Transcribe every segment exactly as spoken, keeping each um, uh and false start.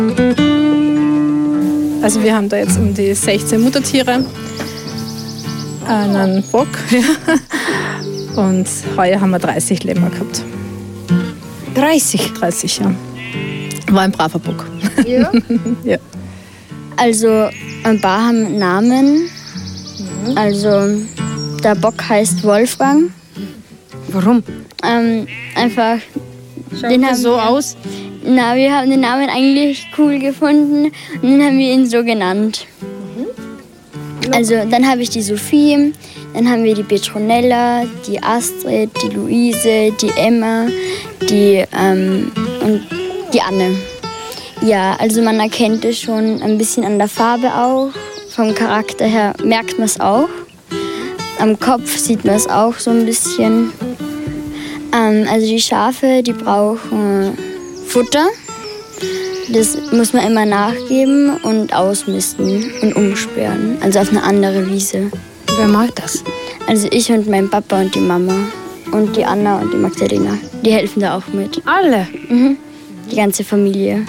Also wir haben da jetzt um die sechzehn Muttertiere, einen Bock, ja. Und heuer haben wir dreißig Lämmer gehabt. dreißig? dreißig, ja. War ein braver Bock. Ja? Ja. Also ein paar haben Namen. Mhm. Also der Bock heißt Wolfgang. Warum? Ähm, einfach. Schaut den der haben so wir, aus? Na, wir haben den Namen eigentlich cool gefunden und dann haben wir ihn so genannt. Mhm. Also dann habe ich die Sophie, dann haben wir die Petronella, die Astrid, die Luise, die Emma, die ähm, und die Anne. Ja, also man erkennt es schon ein bisschen an der Farbe auch. Vom Charakter her merkt man es auch. Am Kopf sieht man es auch so ein bisschen. Ähm, also die Schafe, die brauchen Futter. Das muss man immer nachgeben und ausmisten und umsperren. Also auf eine andere Wiese. Wer macht das? Also ich und mein Papa und die Mama. Und die Anna und die Magdalena. Die helfen da auch mit. Alle? Mhm. Die ganze Familie.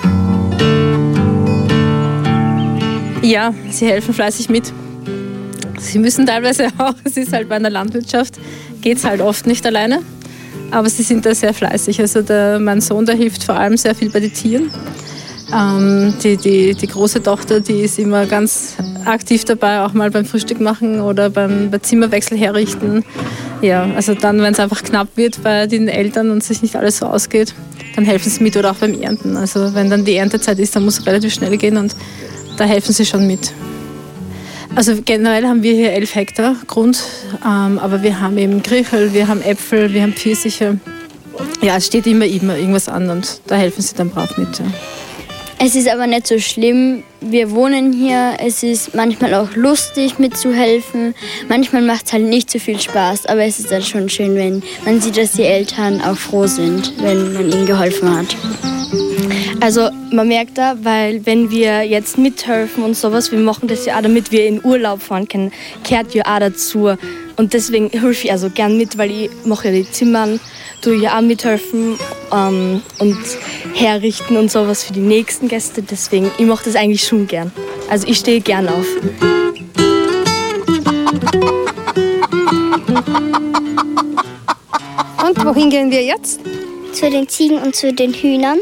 Ja, sie helfen fleißig mit. Sie müssen teilweise auch, es ist halt bei einer Landwirtschaft, geht es halt oft nicht alleine. Aber sie sind da sehr fleißig. Also der, mein Sohn, der hilft vor allem sehr viel bei den Tieren. Ähm, die, die, die große Tochter, die ist immer ganz aktiv dabei, auch mal beim Frühstück machen oder beim, beim Zimmerwechsel herrichten. Ja, also dann, wenn es einfach knapp wird bei den Eltern und sich nicht alles so ausgeht, dann helfen sie mit oder auch beim Ernten. Also wenn dann die Erntezeit ist, dann muss es relativ schnell gehen und da helfen sie schon mit. Also generell haben wir hier elf Hektar Grund, ähm, aber wir haben eben Griechel, wir haben Äpfel, wir haben Pfirsiche. Ja, es steht immer, immer irgendwas an und da helfen sie dann brav mit. Ja. Es ist aber nicht so schlimm. Wir wohnen hier. Es ist manchmal auch lustig mitzuhelfen. Manchmal macht es halt nicht so viel Spaß. Aber es ist dann schon schön, wenn man sieht, dass die Eltern auch froh sind, wenn man ihnen geholfen hat. Also man merkt da, weil wenn wir jetzt mithelfen und sowas, wir machen das ja auch, damit wir in Urlaub fahren können, gehört ja auch dazu. Und deswegen helfe ich also gern mit, weil ich mache ja die Zimmern, tue ja auch mithelfen ähm, und herrichten und sowas für die nächsten Gäste. Deswegen, ich mache das eigentlich schon gern. Also ich stehe gern auf. Und wohin gehen wir jetzt? Zu den Ziegen und zu den Hühnern.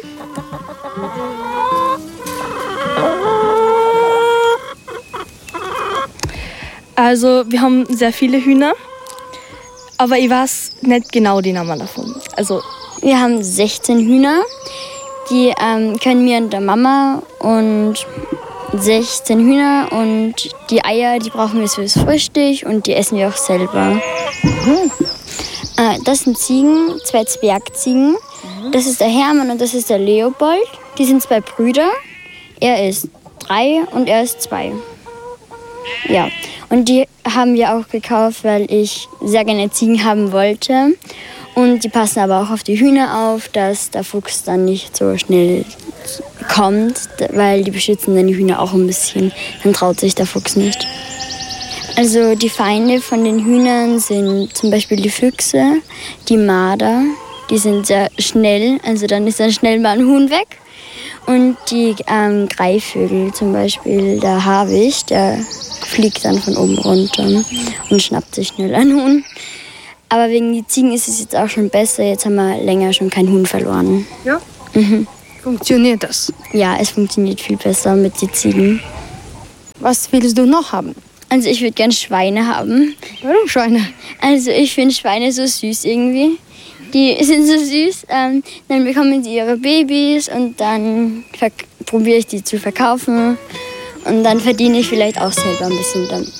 Also wir haben sehr viele Hühner, aber ich weiß nicht genau die Namen davon. Also wir haben sechzehn Hühner, die ähm, können mir und der Mama und sechzehn Hühner und die Eier, die brauchen wir fürs Frühstück und die essen wir auch selber. Mhm. Äh, das sind Ziegen, zwei Zwergziegen. Mhm. Das ist der Hermann und das ist der Leopold. Die sind zwei Brüder. Er ist drei und er ist zwei. Ja, und die haben wir auch gekauft, weil ich sehr gerne Ziegen haben wollte. Und die passen aber auch auf die Hühner auf, dass der Fuchs dann nicht so schnell kommt, weil die beschützen dann die Hühner auch ein bisschen. Dann traut sich der Fuchs nicht. Also die Feinde von den Hühnern sind zum Beispiel die Füchse, die Marder, die sind sehr schnell, also dann ist dann schnell mal ein Huhn weg. Und die ähm, Greifvögel, zum Beispiel der Habicht, der fliegt dann von oben runter und schnappt sich schnell ein Huhn. Aber wegen den Ziegen ist es jetzt auch schon besser. Jetzt haben wir länger schon kein Huhn verloren. Ja? Mhm. Funktioniert das? Ja, es funktioniert viel besser mit den Ziegen. Was willst du noch haben? Also ich würde gerne Schweine haben. Warum Schweine? Also ich finde Schweine so süß irgendwie. Die sind so süß. Ähm, dann bekommen sie ihre Babys und dann probiere ich die zu verkaufen. Und dann verdiene ich vielleicht auch selber ein bisschen damit.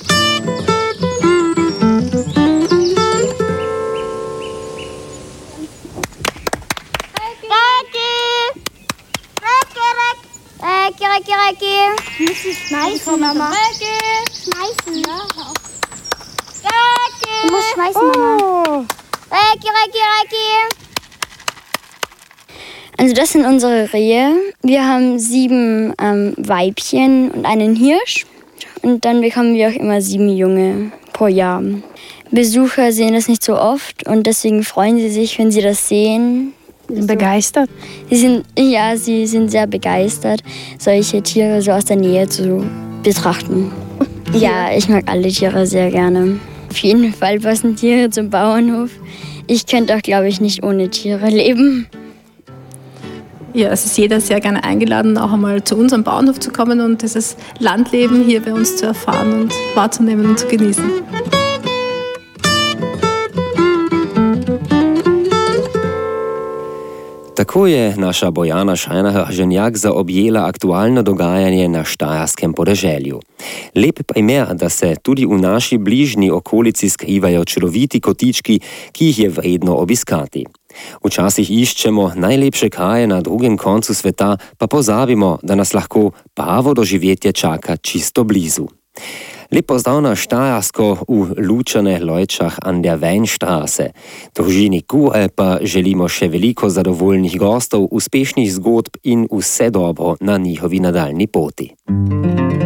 Recki, Recki, Recki. Ich muss sie schmeißen, Mama. Recki. Schmeißen. Ja, Recki. Du musst schmeißen, Mama. Recki, Recki, Recki. Also das sind unsere Rehe. Wir haben sieben ähm, Weibchen und einen Hirsch. Und dann bekommen wir auch immer sieben Junge pro Jahr. Besucher sehen das nicht so oft und deswegen freuen sie sich, wenn sie das sehen. Begeistert? Sie sind, ja, sie sind sehr begeistert, solche Tiere so aus der Nähe zu betrachten. Ja, ich mag alle Tiere sehr gerne. Auf jeden Fall passen Tiere zum Bauernhof. Ich könnte auch, glaube ich, nicht ohne Tiere leben. Ja, es ist jeder sehr gerne eingeladen, auch einmal zu unserem Bauernhof zu kommen und dieses Landleben hier bei uns zu erfahren und wahrzunehmen und zu genießen. Tako je naša Bojana Šajner-Hrženjak zaobjela aktualno dogajanje na štajerskem podeželju. Lep primer, da se tudi v naši bližnji okolici skrivajo čudoviti kotički, ki jih je vredno obiskati. Včasih iščemo najlepše kraje na drugem koncu sveta, pa pozabimo, da nas lahko pravo doživetje čaka čisto blizu. Lep pozdrav na Štajersko v Lučane Lojčah an der Weinstraße. Družini Kure pa želimo še veliko zadovoljnih gostov, uspešnih zgodb in vse dobro na njihovi nadaljni poti.